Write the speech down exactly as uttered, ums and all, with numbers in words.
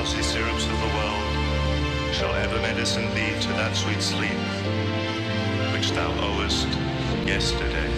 drowsy syrups of the world shall ever medicine thee to that sweet sleep which thou owest yesterday.